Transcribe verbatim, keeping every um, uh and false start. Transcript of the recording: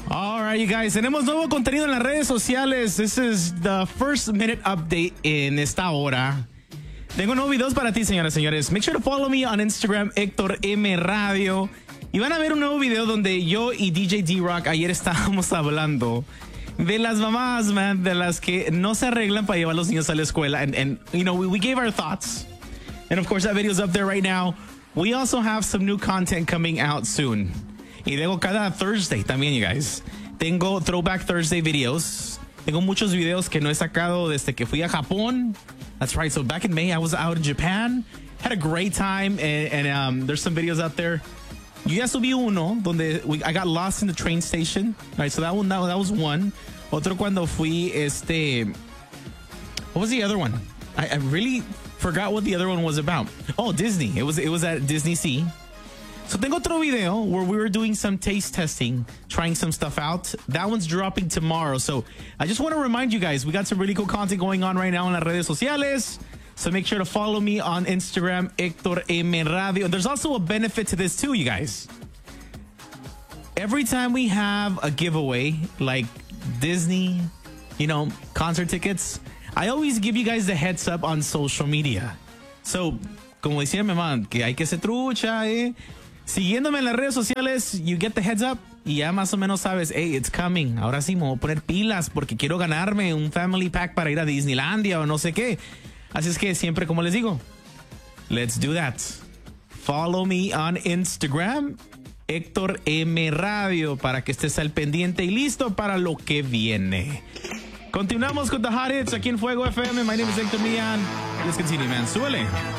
All right, you guys. Tenemos nuevo contenido en las redes sociales. This is the first minute update en esta hora. Tengo nuevos videos para ti, señoras y señores. Make sure to follow me on Instagram, Héctor M Radio. Y van a ver un nuevo video donde yo y D J D-Rock ayer estábamos hablando de las mamás, man, de las que no se arreglan para llevar a los niños a la escuela. And, and you know, we, we gave our thoughts. And of course, that video's up there right now. We also have some new content coming out soon. Y tengo cada Thursday también, you guys. Tengo Throwback Thursday videos. Tengo muchos videos que no he sacado desde que fui a Japón. That's right. So back in May, I was out in Japan. Had a great time. And, and um, there's some videos out there. Yo ya subí uno donde we, I got lost in the train station. All right, so that one, that, that was one. Otro cuando fui, este... What was the other one? I, I really forgot what the other one was about. Oh, Disney. It was, it was at Disney Sea. So tengo otro video where we were doing some taste testing, trying some stuff out. That one's dropping tomorrow. So I just want to remind you guys, we got some really cool content going on right now en las redes sociales. So make sure to follow me on Instagram, Héctor M Radio. There's also a benefit to this too, you guys. Every time we have a giveaway, like Disney, you know, concert tickets, I always give you guys the heads up on social media. So, como decía mi mamá, que hay que ser trucha, eh. Siguiéndome en las redes sociales, you get the heads up y ya más o menos sabes, hey, it's coming. Ahora sí me voy a poner pilas porque quiero ganarme un family pack para ir a Disneylandia o no sé qué. Así es que siempre, como les digo, let's do that. Follow me on Instagram, Héctor M Radio, para que estés al pendiente y listo para lo que viene. Continuamos con The Hot Hits aquí en Fuego F M. My name is Héctor Millán. Let's continue, man. Súbele.